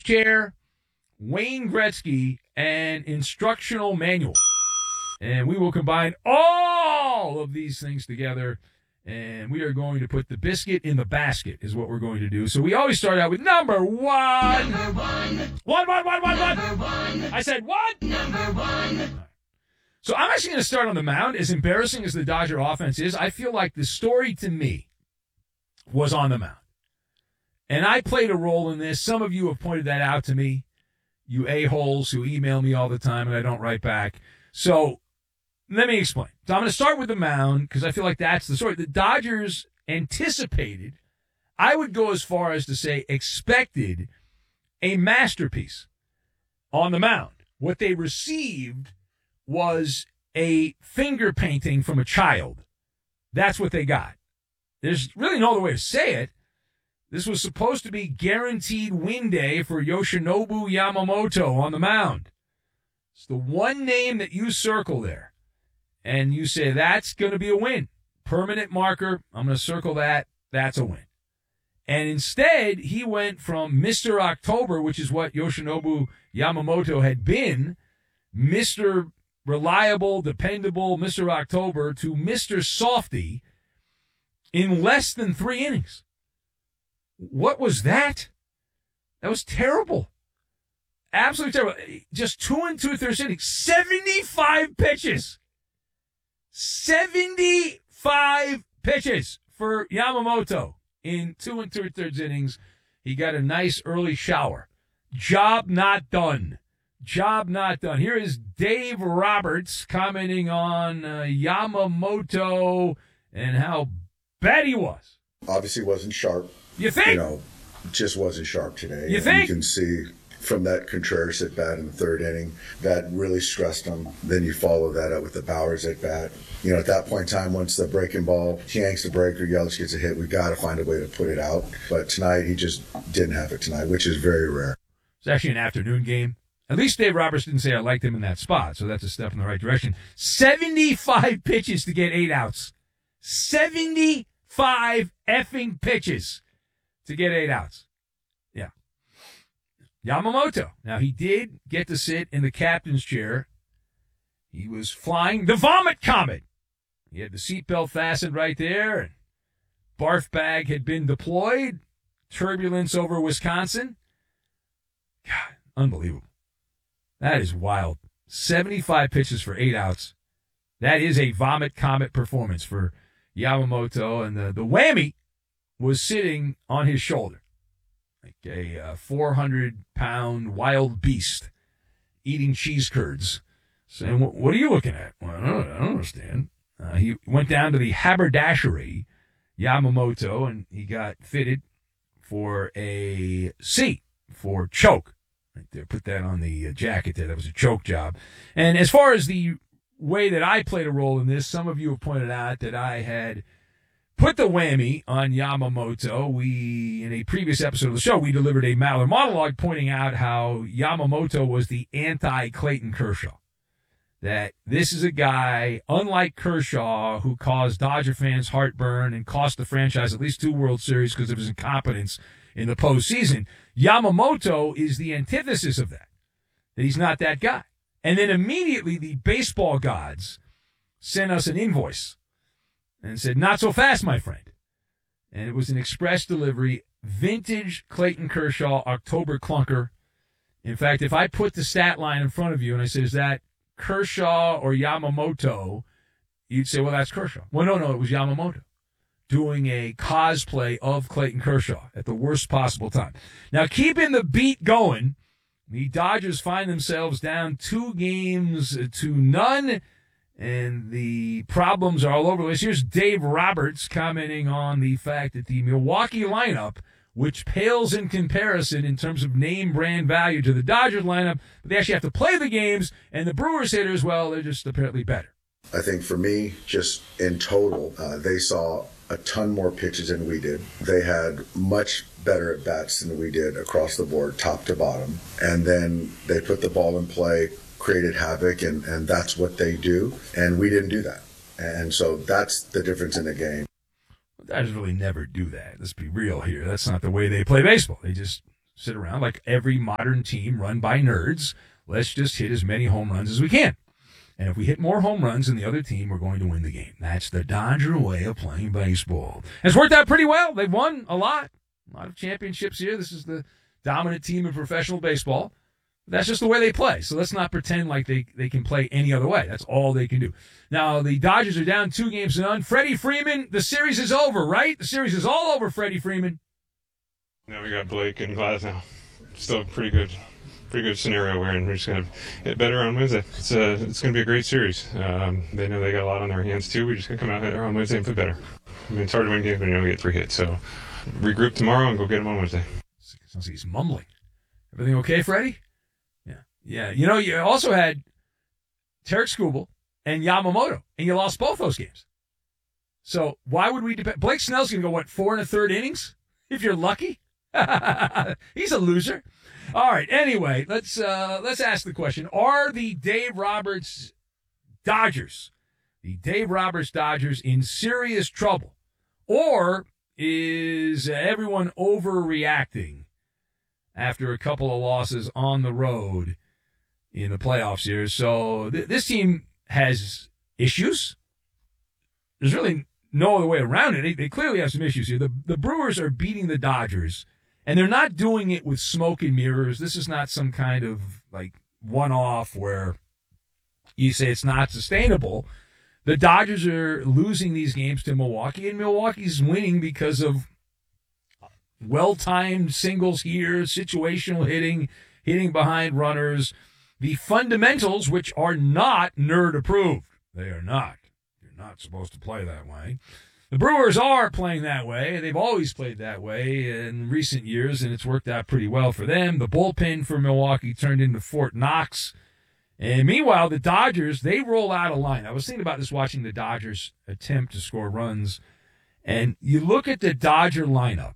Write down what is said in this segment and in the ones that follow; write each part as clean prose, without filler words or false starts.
chair, Wayne Gretzky, and instructional manual. And we will combine all of these things together, and we are going to put the biscuit in the basket is what we're going to do. So we always start out with number one. Number one. One. Number one. I said what? Number one. So I'm actually going to start on the mound. As embarrassing as the Dodger offense is, I feel like the story to me was on the mound. And I played a role in this. Some of you have pointed that out to me, you a-holes who email me all the time and I don't write back. So let me explain. So I'm going to start with the mound because I feel like that's the story. The Dodgers anticipated, I would go as far as to say expected, a masterpiece on the mound. What they received was a finger painting from a child. That's what they got. There's really no other way to say it. This was supposed to be guaranteed win day for Yoshinobu Yamamoto on the mound. It's the one name that you circle there. And you say, that's going to be a win. Permanent marker. I'm going to circle that. That's a win. And instead, he went from Mr. October, which is what Yoshinobu Yamamoto had been, Mr. Reliable, dependable, Mr. October, to Mr. Softy in less than 3 innings. What was that? That was terrible. Absolutely terrible. Just 2 2/3 innings. 75 pitches. 75 pitches for Yamamoto in 2 2/3 innings. He got a nice early shower. Job not done. Job not done. Here is Dave Roberts commenting on Yamamoto and how bad he was. Obviously wasn't sharp. You think? Just wasn't sharp today. You think? You can see from that Contreras at bat in the 3rd inning, that really stressed him. Then you follow that up with the Bowers at bat. At that point in time, once the breaking ball, he yanks the breaker, Yelich gets a hit, we've got to find a way to put it out. But tonight, he just didn't have it tonight, which is very rare. It's actually an afternoon game. At least Dave Roberts didn't say I liked him in that spot, so that's a step in the right direction. 75 pitches to get 8 outs. 75 effing pitches to get 8 outs. Yeah. Yamamoto. Now, he did get to sit in the captain's chair. He was flying the Vomit Comet. He had the seatbelt fastened right there, and barf bag had been deployed. Turbulence over Wisconsin. God, unbelievable. That is wild. 75 pitches for 8 outs. That is a Vomit Comet performance for Yamamoto, and the whammy was sitting on his shoulder like a 400-pound wild beast eating cheese curds, saying, what are you looking at? Well, I don't understand. He went down to the haberdashery, Yamamoto, and he got fitted for a C for choke. Right there, put that on the jacket there. That was a choke job. And as far as the way that I played a role in this, some of you have pointed out that I had put the whammy on Yamamoto. In a previous episode of the show, we delivered a Maller monologue pointing out how Yamamoto was the anti-Clayton Kershaw. That this is a guy, unlike Kershaw, who caused Dodger fans heartburn and cost the franchise at least 2 World Series because of his incompetence in the postseason. Yamamoto is the antithesis of that he's not that guy. And then immediately the baseball gods sent us an invoice and said, not so fast, my friend. And it was an express delivery, vintage Clayton Kershaw, October clunker. In fact, if I put the stat line in front of you and I said, is that Kershaw or Yamamoto, you'd say, well, that's Kershaw. Well, no, it was Yamamoto doing a cosplay of Clayton Kershaw at the worst possible time. Now, keeping the beat going, the Dodgers find themselves down 2-0, and the problems are all over the place. Here's Dave Roberts commenting on the fact that the Milwaukee lineup, which pales in comparison in terms of name brand value to the Dodgers lineup, but they actually have to play the games, and the Brewers hitters, well, they're just apparently better. I think for me, just in total, they saw a ton more pitches than we did. They had much better at bats than we did across the board, top to bottom. And then they put the ball in play, created havoc, and that's what they do. And we didn't do that. And so that's the difference in the game. The Dodgers really never do that. Let's be real here. That's not the way they play baseball. They just sit around like every modern team run by nerds. Let's just hit as many home runs as we can. And if we hit more home runs than the other team, we're going to win the game. That's the Dodger way of playing baseball. It's worked out pretty well. They've won a lot of championships here. This is the dominant team in professional baseball. That's just the way they play. So let's not pretend like they can play any other way. That's all they can do. Now, the Dodgers are down 2-0. Freddie Freeman, the series is over, right? The series is all over, Freddie Freeman. Now we got Blake and Glasnow. Still pretty good scenario we're in. We're just going to get better on Wednesday. It's going to be a great series. They know they got a lot on their hands, too. We just got to come out on Wednesday and play better. I mean, it's hard to win games when you only get 3 hits. So regroup tomorrow and go get them on Wednesday. Sounds like he's mumbling. Everything okay, Freddie? Yeah. You know, you also had Tarik Skubal and Yamamoto, and you lost both those games. So why would we depend? Blake Snell's going to go, 4 1/3 innings? If you're lucky? He's a loser. All right. Anyway, let's ask the question: are the Dave Roberts Dodgers in serious trouble, or is everyone overreacting after a couple of losses on the road in the playoffs here? So this team has issues. There's really no other way around it. They clearly have some issues here. The Brewers are beating the Dodgers, and they're not doing it with smoke and mirrors. This is not some kind of like one-off where you say it's not sustainable. The Dodgers are losing these games to Milwaukee, and Milwaukee's winning because of well-timed singles here, situational hitting behind runners, the fundamentals, which are not nerd-approved. They are not. Not supposed to play that way. The Brewers are playing that way. They've always played that way in recent years, and it's worked out pretty well for them. The bullpen for Milwaukee turned into Fort Knox. And meanwhile, the Dodgers, they roll out a line. I was thinking about this watching the Dodgers attempt to score runs. And you look at the Dodger lineup,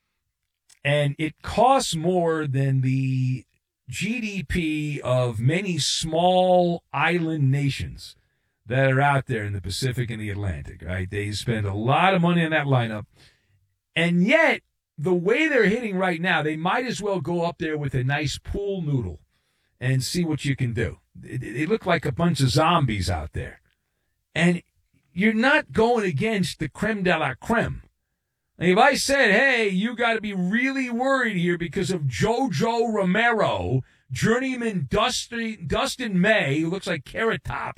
and it costs more than the GDP of many small island nations that are out there in the Pacific and the Atlantic, right? They spend a lot of money on that lineup. And yet, the way they're hitting right now, they might as well go up there with a nice pool noodle and see what you can do. They look like a bunch of zombies out there. And you're not going against the creme de la creme. And if I said, hey, you got to be really worried here because of Jojo Romero, journeyman Dustin May, who looks like Carrot Top,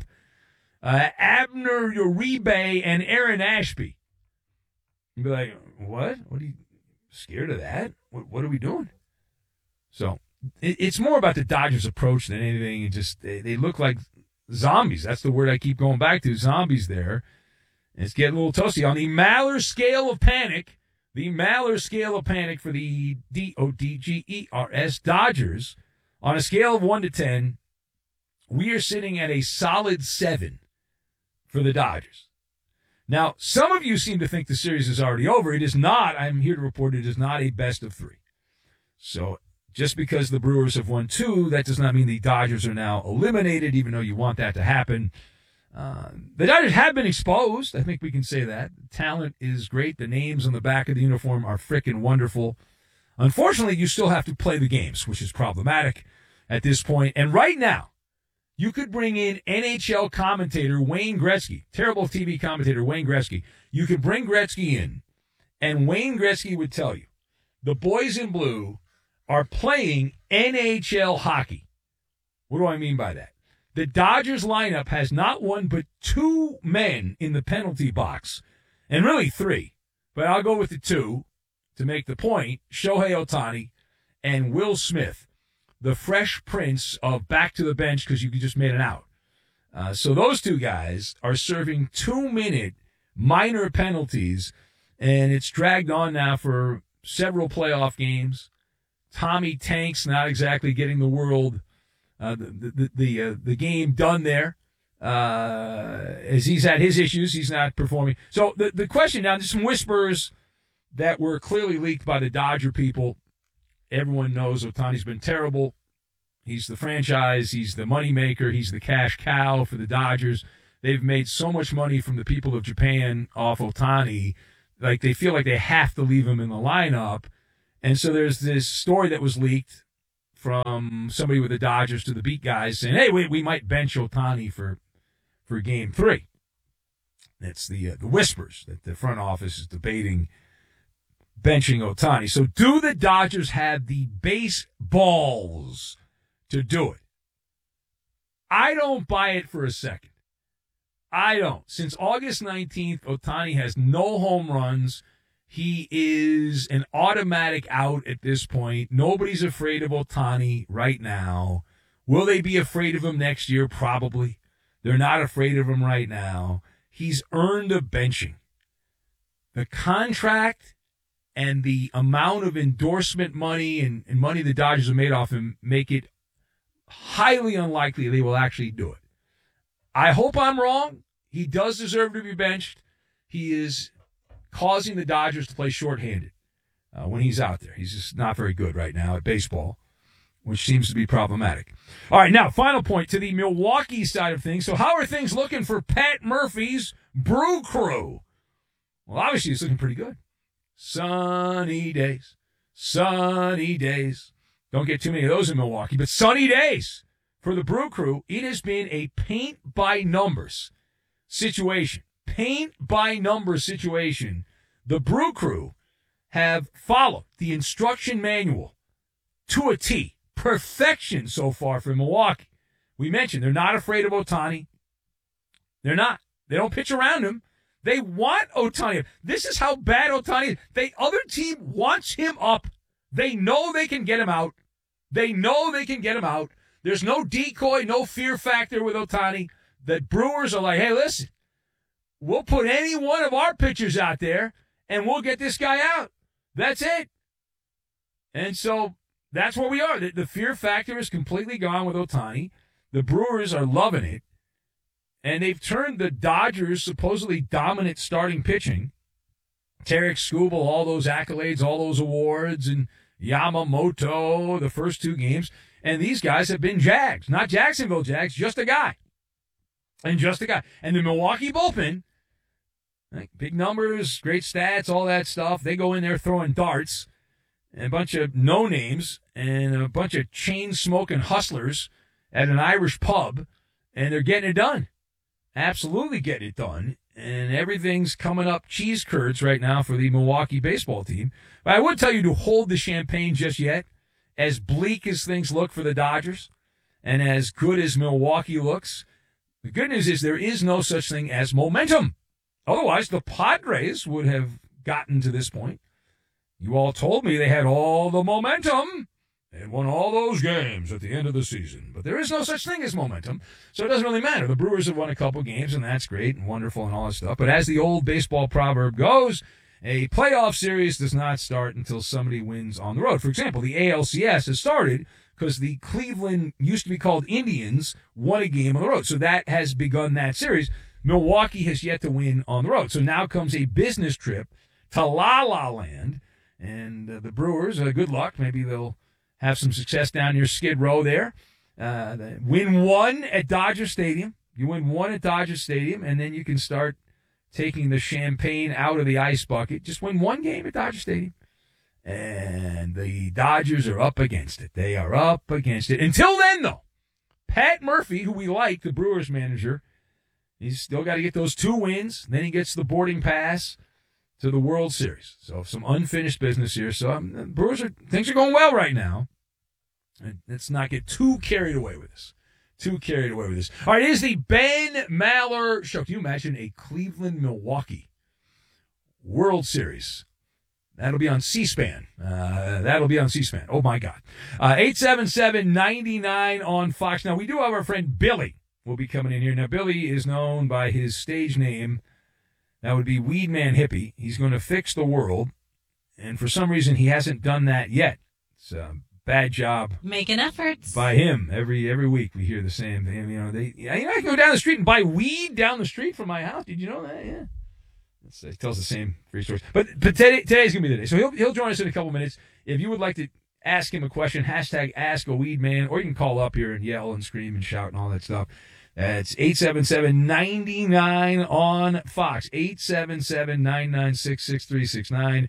Abner Uribe, and Aaron Ashby. You'd be like, what? What are you scared of that? What are we doing? So it's more about the Dodgers' approach than anything. It just they look like zombies. That's the word I keep going back to, zombies there. And it's getting a little toasty. On the Maller scale of panic, for the Dodgers, Dodgers, on a scale of 1 to 10, we are sitting at a solid 7 for the Dodgers. Now, some of you seem to think the series is already over. It is not. I'm here to report it is not a best of 3. So just because the Brewers have won 2, that does not mean the Dodgers are now eliminated, even though you want that to happen. The Dodgers have been exposed. I think we can say that. The talent is great. The names on the back of the uniform are frickin' wonderful. Unfortunately, you still have to play the games, which is problematic at this point. And right now, you could bring in NHL commentator Wayne Gretzky, terrible TV commentator Wayne Gretzky. You could bring Gretzky in, and Wayne Gretzky would tell you, the boys in blue are playing NHL hockey. What do I mean by that? The Dodgers lineup has not one but 2 men in the penalty box, and really 3, but I'll go with the 2 to make the point, Shohei Ohtani and Will Smith, the Fresh Prince of back to the bench because you just made it out. So those 2 guys are serving 2-minute minor penalties, and it's dragged on now for several playoff games. Tommy Tank's not exactly getting the world the game done there. As he's had his issues, he's not performing. So the question now, there's some whispers that were clearly leaked by the Dodger people. Everyone knows Ohtani's been terrible. He's the franchise. He's the moneymaker. He's the cash cow for the Dodgers. They've made so much money from the people of Japan off Ohtani. Like, they feel like they have to leave him in the lineup. And so there's this story that was leaked from somebody with the Dodgers to the beat guys saying, hey, we might bench Ohtani for Game 3. It's the whispers that the front office is debating benching Ohtani. So do the Dodgers have the base balls to do it? I don't buy it for a second. I don't. Since August 19th, Ohtani has no home runs. He is an automatic out at this point. Nobody's afraid of Ohtani right now. Will they be afraid of him next year? Probably. They're not afraid of him right now. He's earned a benching. The contract and the amount of endorsement money and money the Dodgers have made off him make it highly unlikely they will actually do it. I hope I'm wrong. He does deserve to be benched. He is causing the Dodgers to play shorthanded when he's out there. He's just not very good right now at baseball, which seems to be problematic. All right, now, final point to the Milwaukee side of things. So how are things looking for Pat Murphy's Brew Crew? Well, obviously, it's looking pretty good. Sunny days. Sunny days. Don't get too many of those in Milwaukee, but sunny days for the Brew Crew. It has been a paint-by-numbers situation. Paint-by-numbers situation. The Brew Crew have followed the instruction manual to a T. Perfection so far for Milwaukee. We mentioned they're not afraid of Ohtani. They're not. They don't pitch around him. They want Ohtani. This is how bad Ohtani is. The other team wants him up. They know they can get him out. They know they can get him out. There's no decoy, no fear factor with Ohtani. The Brewers are like, hey, listen, we'll put any one of our pitchers out there, and we'll get this guy out. That's it. And so that's where we are. The fear factor is completely gone with Ohtani. The Brewers are loving it. And they've turned the Dodgers' supposedly dominant starting pitching, Tarek Skubal, all those accolades, all those awards, and Yamamoto, the first 2 games. And these guys have been Jags. Not Jacksonville Jags, just a guy. And just a guy. And the Milwaukee bullpen, like, big numbers, great stats, all that stuff. They go in there throwing darts. And a bunch of no-names and a bunch of chain-smoking hustlers at an Irish pub, and they're getting it done. Absolutely getting it done. And everything's coming up cheese curds right now for the Milwaukee baseball team. But I would tell you to hold the champagne just yet. As bleak as things look for the Dodgers and as good as Milwaukee looks, the good news is there is no such thing as momentum. Otherwise, the Padres would have gotten to this point. You all told me they had all the momentum and won all those games at the end of the season. But there is no such thing as momentum, so it doesn't really matter. The Brewers have won a couple games, and that's great and wonderful and all that stuff. But as the old baseball proverb goes, a playoff series does not start until somebody wins on the road. For example, the ALCS has started because the Cleveland, used to be called Indians, won a game on the road. So that has begun that series. Milwaukee has yet to win on the road. So now comes a business trip to La La Land. And the Brewers, good luck. Maybe they'll have some success down near Skid Row there. Win 1 at Dodger Stadium. You win 1 at Dodger Stadium, and then you can start taking the champagne out of the ice bucket. Just win 1 game at Dodger Stadium. And the Dodgers are up against it. They are up against it. Until then, though, Pat Murphy, who we like, the Brewers manager, he's still got to get those 2 wins. Then he gets the boarding pass to the World Series. So some unfinished business here. So Brewers things are going well right now. And let's not get too carried away with this. All right, it is the Ben Maller Show. Can you imagine a Cleveland-Milwaukee World Series? That'll be on C-SPAN. Oh, my God. 877-99 on Fox. Now, we do have our friend Billy will be coming in here. Now, Billy is known by his stage name. That would be Weedman Hippie. He's going to fix the world. And for some reason, he hasn't done that yet. It's a bad job. Making efforts. By him. Every week we hear the same thing. I can go down the street and buy weed down the street from my house. Did you know that? Yeah. It tells the same free stories. But today's going to be the day. So he'll join us in a couple minutes. If you would like to ask him a question, hashtag Ask a Weed Man, or you can call up here and yell and scream and shout and all that stuff. It's 877-99 on Fox. 877-996-6369.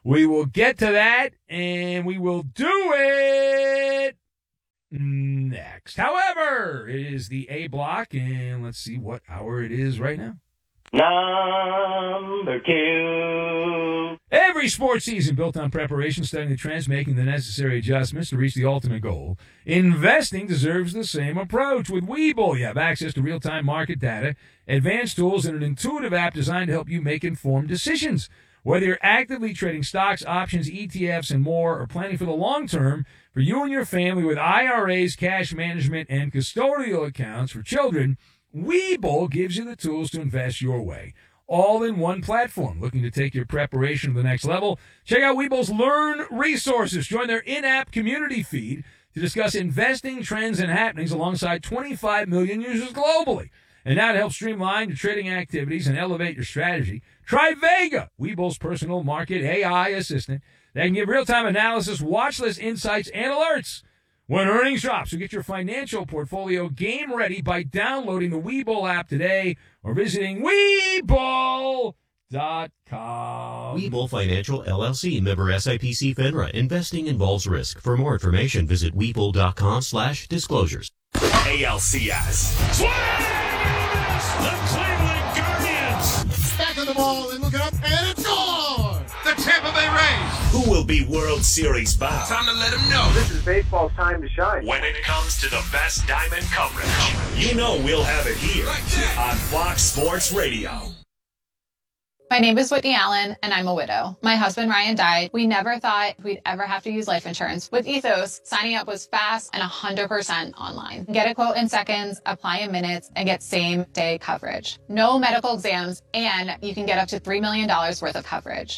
We will get to that, and we will do it next. However, it is the A block, and let's see what hour it is right now. Number 2. Every sports season built on preparation, studying the trends, making the necessary adjustments to reach the ultimate goal. Investing deserves the same approach. With Webull, you have access to real-time market data, advanced tools, and an intuitive app designed to help you make informed decisions. Whether you're actively trading stocks, options, ETFs, and more, or planning for the long term, for you and your family with IRAs, cash management, and custodial accounts for children, Webull gives you the tools to invest your way. All in one platform. Looking to take your preparation to the next level? Check out Webull's Learn resources. Join their in-app community feed to discuss investing trends and happenings alongside 25 million users globally. And now to help streamline your trading activities and elevate your strategy, try Vega, Webull's personal market AI assistant that can give real-time analysis, watch list insights, and alerts when earnings drop. So get your financial portfolio game ready by downloading the Webull app today or visiting Webull.com. Webull Financial LLC, member SIPC FINRA. Investing involves risk. For more information, visit Webull.com/disclosures. ALCS. Swing! The Cleveland Guardians. Back on the ball and looking up, and it's gone! The Tampa Bay Rays. Who will be World Series bound? Time to let them know. This is baseball's time to shine. When it comes to the best diamond coverage, you know we'll have it here on Fox Sports Radio. My name is Whitney Allen, and I'm a widow. My husband, Ryan, died. We never thought we'd ever have to use life insurance. With Ethos, signing up was fast and 100% online. Get a quote in seconds, apply in minutes, and get same-day coverage. No medical exams, and you can get up to $3 million worth of coverage.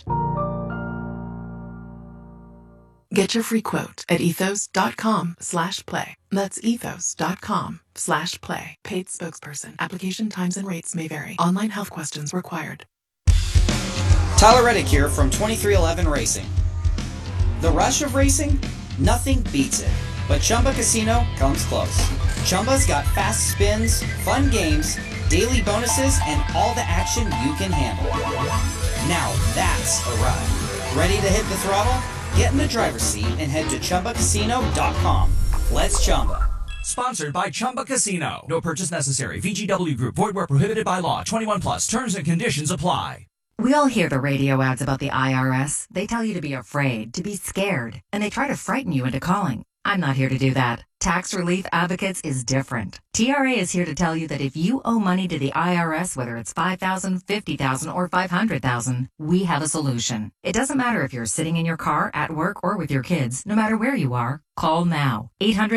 Get your free quote at ethos.com/play. That's ethos.com/play. Paid spokesperson. Application times and rates may vary. Online health questions required. Tyler Reddick here from 2311 Racing. The rush of racing? Nothing beats it. But Chumba Casino comes close. Chumba's got fast spins, fun games, daily bonuses, and all the action you can handle. Now that's a ride. Ready to hit the throttle? Get in the driver's seat and head to ChumbaCasino.com. Let's Chumba. Sponsored by Chumba Casino. No purchase necessary. VGW Group. Void where prohibited by law. 21 plus. Terms and conditions apply. We all hear the radio ads about the IRS. They tell you to be afraid, to be scared, and they try to frighten you into calling. I'm not here to do that. Tax Relief Advocates is different. TRA is here to tell you that if you owe money to the IRS, whether it's $5,000, $50,000, or $500,000, we have a solution. It doesn't matter if you're sitting in your car, at work, or with your kids. No matter where you are, call now.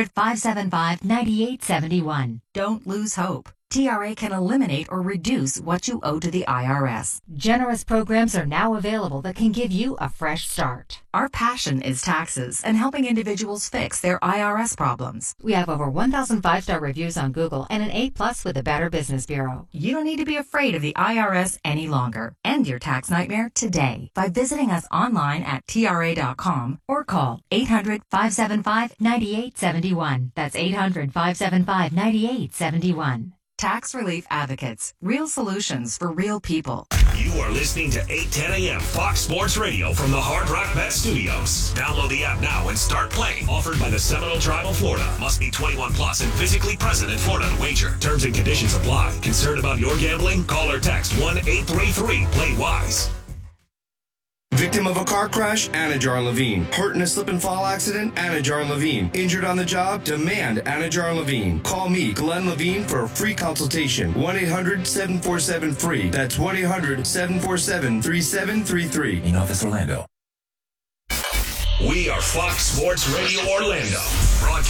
800-575-9871. Don't lose hope. TRA can eliminate or reduce what you owe to the IRS. Generous programs are now available that can give you a fresh start. Our passion is taxes and helping individuals fix their IRS problems. We have over 1,000 5-star reviews on Google and an A+ with the Better Business Bureau. You don't need to be afraid of the IRS any longer. End your tax nightmare today by visiting us online at TRA.com or call 800-575-9871. That's 800-575-9871. Tax Relief Advocates. Real solutions for real people. You are listening to 810 a.m. Fox Sports Radio from the Hard Rock Bet Studios. Download the app now and start playing. Offered by the Seminole Tribe of Florida. Must be 21 plus and physically present in Florida to wager. Terms and conditions apply. Concerned about your gambling? Call or text 1-833-PLAY-WISE. Victim of a car crash? Anajar Levine. Hurt in a slip and fall accident? Anajar Levine. Injured on the job? Demand Anajar Levine. Call me, Glenn Levine, for a free consultation. 1-800-747-FREE. That's 1-800-747-3733. In Office Orlando. We are Fox Sports Radio Orlando. Broadcast